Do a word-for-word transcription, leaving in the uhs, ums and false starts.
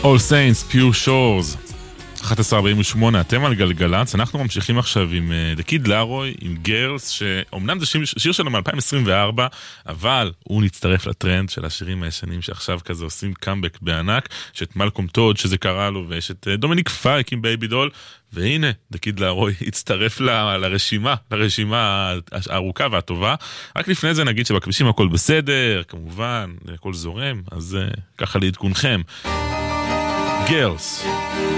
All Saints, Pure Shores. אחת עשרה ארבעים ושמונה, אתם על גלגלץ. אנחנו ממשיכים עכשיו עם The Kid Laroi, עם Girls, שאומנם זה שיר, שיר שלו מ-אלפיים עשרים וארבע, אבל הוא נצטרף לטרנד של השירים הישנים שעכשיו כזה עושים קאמבק בענק, יש את מלקום טוד שזה קרה לו, ויש את דומיניק פייק עם בייבי דול, והנה, The Kid Laroi הצטרף ל- לרשימה, לרשימה הארוכה והטובה. רק לפני זה נגיד שבכבישים הכל בסדר, כמובן, הכל זורם, אז uh, ככה לעדכונכם. Girls.